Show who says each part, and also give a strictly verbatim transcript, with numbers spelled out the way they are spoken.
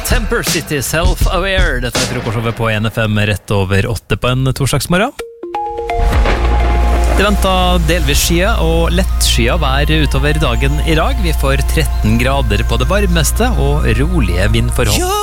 Speaker 1: Temper City, Self-Aware. Dette er frokostshowet på N F M rett over åtte på en torsdagsmorgen. Det venter delvis skya og lett skya vær utover dagen i dag. Vi får tretten grader på det varmeste og rolige vindforhold.